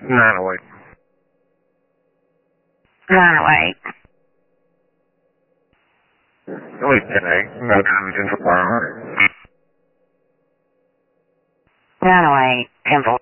908. 908. Delete 10A. No damage in for 500. 908. 10